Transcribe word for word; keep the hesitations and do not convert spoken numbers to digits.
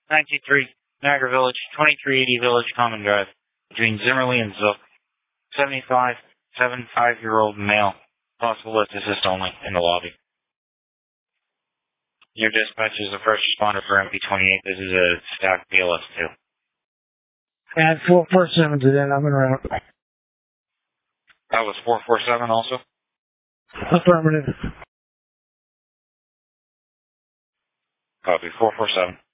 nine two three, Niagara Village, twenty-three eighty Village Common Drive, between Zimmerly and Zook. seventy-five, seventy-five-year-old male. Possible assist only in the lobby. Your dispatch is the first responder for M P twenty-eight. This is a stacked B L S two. Add four four seven to that. I'm en route. That was four four seven also? Affirmative. Copy, four four seven.